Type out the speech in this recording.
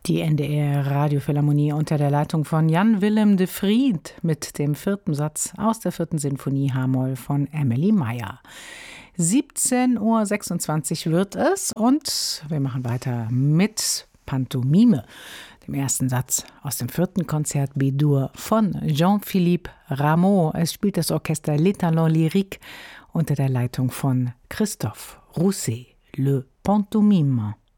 Die NDR Radiophilharmonie unter der Leitung von Jan Willem de Vriend mit dem 4. Satz aus der 4. Sinfonie H-Moll von Emily Meyer. 17:26 Uhr wird es und wir machen weiter mit Pantomime, dem 1. Satz aus dem 4. Konzert B-Dur von Jean-Philippe Rameau. Es spielt das Orchester Les Talents Lyriques unter der Leitung von Christophe Rousset, Le Pantomime.